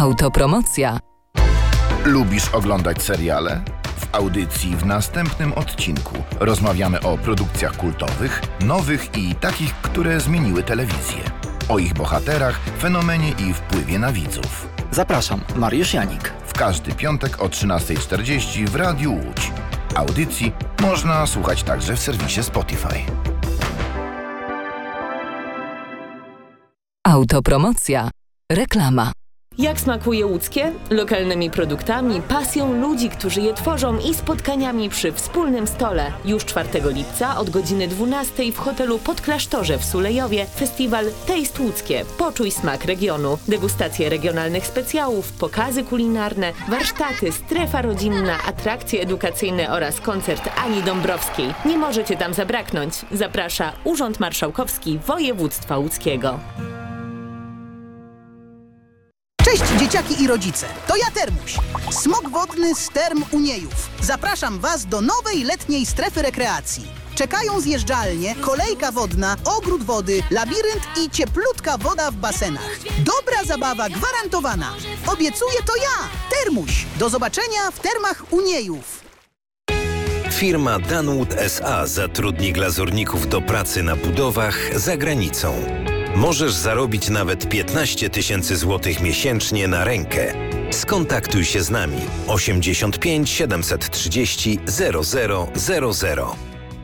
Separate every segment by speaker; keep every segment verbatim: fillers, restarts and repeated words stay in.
Speaker 1: Autopromocja.
Speaker 2: Lubisz oglądać seriale? W audycji w następnym odcinku rozmawiamy o produkcjach kultowych, nowych i takich, które zmieniły telewizję. O ich bohaterach, fenomenie i wpływie na widzów.
Speaker 3: Zapraszam, Mariusz Janik.
Speaker 2: W każdy piątek o trzynasta czterdzieści w Radiu Łódź. Audycji można słuchać także w serwisie Spotify.
Speaker 1: Autopromocja. Reklama.
Speaker 4: Jak smakuje łódzkie? Lokalnymi produktami, pasją ludzi, którzy je tworzą i spotkaniami przy wspólnym stole. Już czwartego lipca od godziny dwunastej w hotelu Podklasztorze w Sulejowie festiwal Taste Łódzkie. Poczuj smak regionu. Degustacje regionalnych specjałów, pokazy kulinarne, warsztaty, strefa rodzinna, atrakcje edukacyjne oraz koncert Ani Dąbrowskiej. Nie możecie tam zabraknąć. Zaprasza Urząd Marszałkowski Województwa Łódzkiego.
Speaker 5: Cześć dzieciaki i rodzice, to ja Termuś, smok wodny z Term Uniejów. Zapraszam Was do nowej letniej strefy rekreacji. Czekają zjeżdżalnie, kolejka wodna, ogród wody, labirynt i cieplutka woda w basenach. Dobra zabawa gwarantowana. Obiecuję to ja, Termuś. Do zobaczenia w Termach Uniejów.
Speaker 6: Firma Danwood S A zatrudni glazurników do pracy na budowach za granicą. Możesz zarobić nawet piętnaście tysięcy złotych miesięcznie na rękę. Skontaktuj się z nami osiemdziesiąt pięć siedemset trzydzieści zero zero zero zero.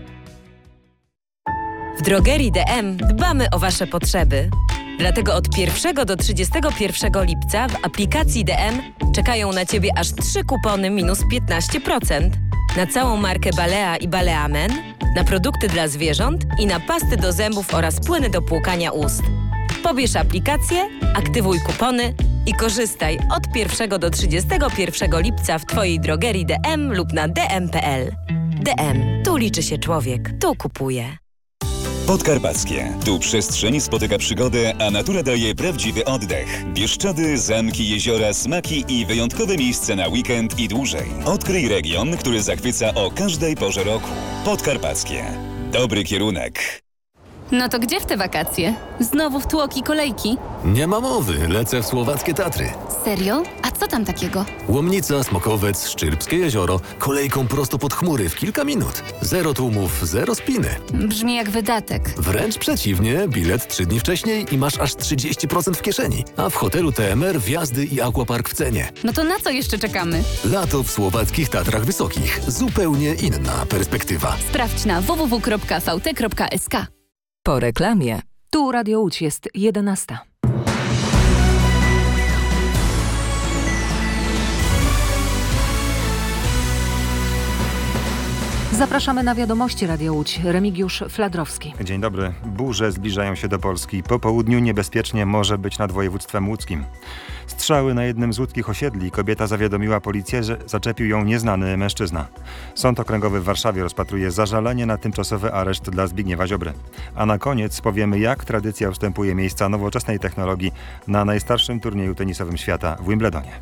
Speaker 7: W drogerii D M dbamy o Wasze potrzeby. Dlatego od pierwszego do trzydziestego pierwszego lipca w aplikacji D M czekają na Ciebie aż trzy kupony minus piętnaście procent. Na całą markę Balea i Balea Men, na produkty dla zwierząt i na pasty do zębów oraz płyny do płukania ust. Pobierz aplikację, aktywuj kupony i korzystaj od pierwszego do trzydziestego pierwszego lipca w Twojej drogerii D M lub na d m kropka p l. D M. Tu liczy się człowiek. Tu kupuje.
Speaker 8: Podkarpackie. Tu przestrzeń spotyka przygodę, a natura daje prawdziwy oddech. Bieszczady, zamki, jeziora, smaki i wyjątkowe miejsce na weekend i dłużej. Odkryj region, który zachwyca o każdej porze roku. Podkarpackie. Dobry kierunek.
Speaker 9: No to gdzie w te wakacje? Znowu w tłoki kolejki?
Speaker 10: Nie ma mowy, lecę w słowackie Tatry.
Speaker 9: Serio? A co tam takiego?
Speaker 10: Łomnica, Smokowiec, Szczyrbskie jezioro, kolejką prosto pod chmury w kilka minut. Zero tłumów, zero spiny.
Speaker 9: Brzmi jak wydatek.
Speaker 10: Wręcz przeciwnie, bilet trzy dni wcześniej i masz aż trzydzieści procent w kieszeni. A w hotelu T M R wjazdy i aquapark w cenie.
Speaker 9: No to na co jeszcze czekamy?
Speaker 10: Lato w słowackich Tatrach Wysokich. Zupełnie inna perspektywa.
Speaker 9: Sprawdź na w w w kropka v t kropka s k.
Speaker 1: Po reklamie.
Speaker 11: Tu Radio Łódź, jest jedenasta. Zapraszamy na wiadomości Radio Łódź. Remigiusz Fladrowski.
Speaker 12: Dzień dobry. Burze zbliżają się do Polski. Po południu niebezpiecznie może być nad województwem łódzkim. Strzały na jednym z łódzkich osiedli. Kobieta zawiadomiła policję, że zaczepił ją nieznany mężczyzna. Sąd Okręgowy w Warszawie rozpatruje zażalenie na tymczasowy areszt dla Zbigniewa Ziobry. A na koniec powiemy, jak tradycja ustępuje miejsca nowoczesnej technologii na najstarszym turnieju tenisowym świata w Wimbledonie.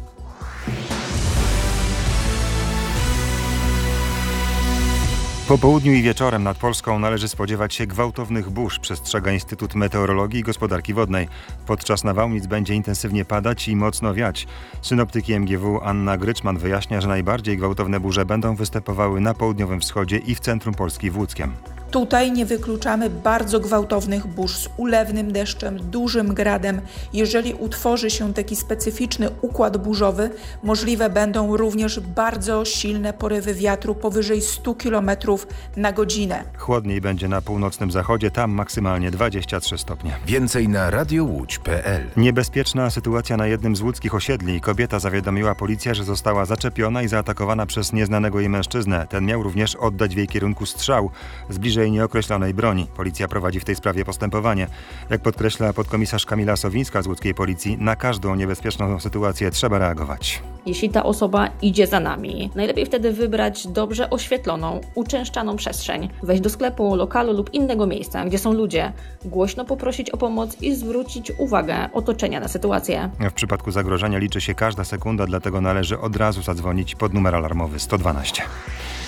Speaker 12: Po południu i wieczorem nad Polską należy spodziewać się gwałtownych burz, przestrzega Instytut Meteorologii i Gospodarki Wodnej. Podczas nawałnic będzie intensywnie padać i mocno wiać. Synoptyki M G W Anna Gryczman wyjaśnia, że najbardziej gwałtowne burze będą występowały na południowym wschodzie i w centrum Polski w Łódzkiem.
Speaker 13: Tutaj nie wykluczamy bardzo gwałtownych burz z ulewnym deszczem, dużym gradem. Jeżeli utworzy się taki specyficzny układ burzowy, możliwe będą również bardzo silne porywy wiatru powyżej stu kilometrów na godzinę.
Speaker 12: Chłodniej będzie na północnym zachodzie, tam maksymalnie dwadzieścia trzy stopnie.
Speaker 2: Więcej na radiowódź kropka p l.
Speaker 12: Niebezpieczna sytuacja na jednym z łódzkich osiedli. Kobieta zawiadomiła policję, że została zaczepiona i zaatakowana przez nieznanego jej mężczyznę. Ten miał również oddać w jej kierunku strzał z bliżej nieokreślonej broni. Policja prowadzi w tej sprawie postępowanie. Jak podkreśla podkomisarz Kamila Sowińska z łódzkiej policji, na każdą niebezpieczną sytuację trzeba reagować.
Speaker 14: Jeśli ta osoba idzie za nami, najlepiej wtedy wybrać dobrze oświetloną, uczęszczaną przestrzeń. Wejść do sklepu, lokalu lub innego miejsca, gdzie są ludzie. Głośno poprosić o pomoc i zwrócić uwagę otoczenia na sytuację.
Speaker 12: W przypadku zagrożenia liczy się każda sekunda, dlatego należy od razu zadzwonić pod numer alarmowy sto dwanaście.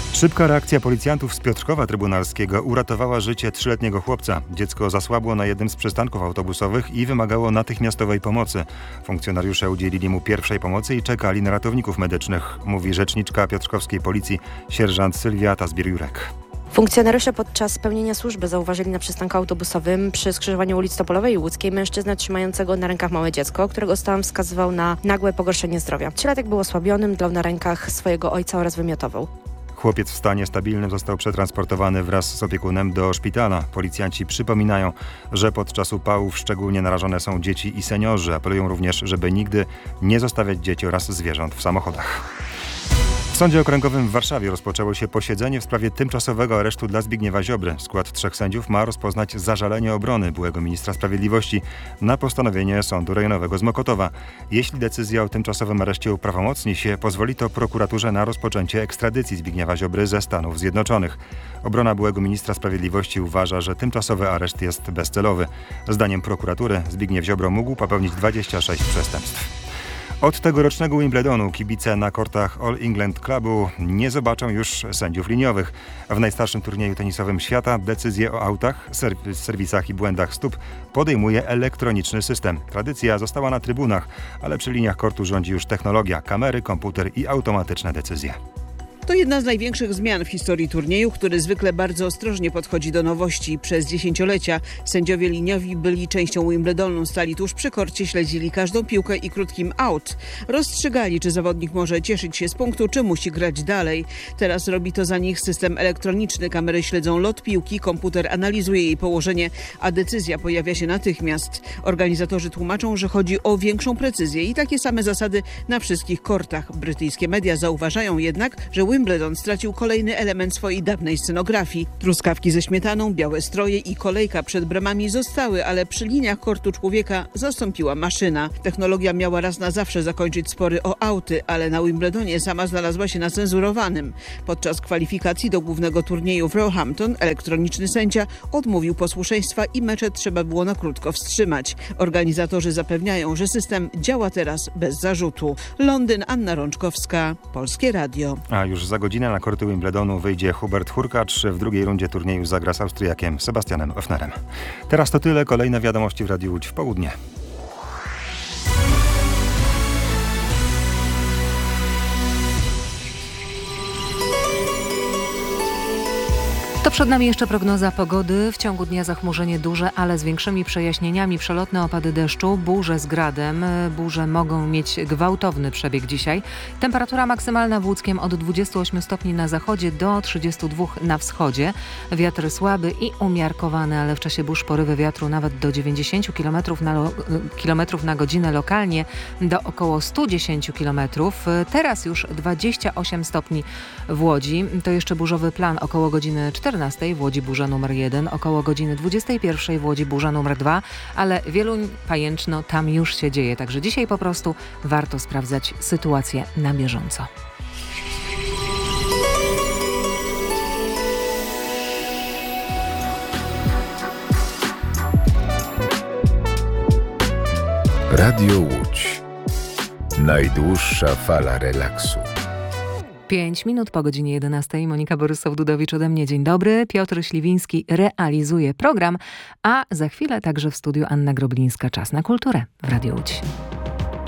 Speaker 12: Szybka reakcja policjantów z Piotrkowa Trybunalskiego uratowała życie trzyletniego chłopca. Dziecko zasłabło na jednym z przystanków autobusowych i wymagało natychmiastowej pomocy. Funkcjonariusze udzielili mu pierwszej pomocy i czekali na ratowników medycznych, mówi rzeczniczka piotrkowskiej policji sierżant Sylwia Tasbir-Jurek.
Speaker 15: Funkcjonariusze podczas pełnienia służby zauważyli na przystanku autobusowym przy skrzyżowaniu ulic Topolowej i Łódzkiej mężczyznę trzymającego na rękach małe dziecko, którego stan wskazywał na nagłe pogorszenie zdrowia. Trzylatek był osłabionym, dlał na rękach swojego ojca oraz wymiotował.
Speaker 12: Chłopiec w stanie stabilnym został przetransportowany wraz z opiekunem do szpitala. Policjanci przypominają, że podczas upałów szczególnie narażone są dzieci i seniorzy. Apelują również, żeby nigdy nie zostawiać dzieci oraz zwierząt w samochodach. W Sądzie Okręgowym w Warszawie rozpoczęło się posiedzenie w sprawie tymczasowego aresztu dla Zbigniewa Ziobry. Skład trzech sędziów ma rozpoznać zażalenie obrony byłego ministra sprawiedliwości na postanowienie Sądu Rejonowego z Mokotowa. Jeśli decyzja o tymczasowym areszcie uprawomocni się, pozwoli to prokuraturze na rozpoczęcie ekstradycji Zbigniewa Ziobry ze Stanów Zjednoczonych. Obrona byłego ministra sprawiedliwości uważa, że tymczasowy areszt jest bezcelowy. Zdaniem prokuratury Zbigniew Ziobro mógł popełnić dwadzieścia sześć przestępstw. Od tegorocznego Wimbledonu kibice na kortach All England Clubu nie zobaczą już sędziów liniowych. W najstarszym turnieju tenisowym świata decyzje o autach, serw- serwisach i błędach stóp podejmuje elektroniczny system. Tradycja została na trybunach, ale przy liniach kortu rządzi już technologia, kamery, komputer i automatyczne decyzje.
Speaker 16: To jedna z największych zmian w historii turnieju, który zwykle bardzo ostrożnie podchodzi do nowości. Przez dziesięciolecia sędziowie liniowi byli częścią Wimbledonu, stali tuż przy korcie, śledzili każdą piłkę i krótkim out. Rozstrzygali, czy zawodnik może cieszyć się z punktu, czy musi grać dalej. Teraz robi to za nich system elektroniczny. Kamery śledzą lot piłki, komputer analizuje jej położenie, a decyzja pojawia się natychmiast. Organizatorzy tłumaczą, że chodzi o większą precyzję i takie same zasady na wszystkich kortach. Brytyjskie media zauważają jednak, że Wimbledon stracił kolejny element swojej dawnej scenografii. Truskawki ze śmietaną, białe stroje i kolejka przed bramami zostały, ale przy liniach kortu człowieka zastąpiła maszyna. Technologia miała raz na zawsze zakończyć spory o auty, ale na Wimbledonie sama znalazła się na cenzurowanym. Podczas kwalifikacji do głównego turnieju w Roehampton elektroniczny sędzia odmówił posłuszeństwa i mecze trzeba było na krótko wstrzymać. Organizatorzy zapewniają, że system działa teraz bez zarzutu. Londyn, Anna Rączkowska, Polskie Radio.
Speaker 12: A już za godzinę na korty Wimbledonu wyjdzie Hubert Hurkacz. W drugiej rundzie turnieju zagra z Austriakiem Sebastianem Ofnerem. Teraz to tyle. Kolejne wiadomości w Radiu Łódź w południe.
Speaker 11: To przed nami jeszcze prognoza pogody. W ciągu dnia zachmurzenie duże, ale z większymi przejaśnieniami. Przelotne opady deszczu, burze z gradem. Burze mogą mieć gwałtowny przebieg dzisiaj. Temperatura maksymalna w Łódzkiem od dwudziestu ośmiu stopni na zachodzie do trzydziestu dwóch na wschodzie. Wiatr słaby i umiarkowany, ale w czasie burz porywy wiatru nawet do dziewięćdziesięciu kilometrów na, lo- kilometrów na godzinę, lokalnie do około stu dziesięciu kilometrów. Teraz już dwadzieścia osiem stopni w Łodzi. To jeszcze burzowy plan około godziny czternastej w Łodzi burza numer jeden, około godziny dwudziestej pierwszej w Łodzi burza numer dwa, ale Wieluń, Pajęczno, tam już się dzieje. Także dzisiaj po prostu warto sprawdzać sytuację na bieżąco.
Speaker 2: Radio Łódź. Najdłuższa fala relaksu.
Speaker 11: Pięć minut po godzinie jedenastej. Monika Borysow-Dudowicz ode mnie. Dzień dobry. Piotr Śliwiński realizuje program, a za chwilę także w studiu Anna Groblińska. Czas na kulturę w Radiu Łódź.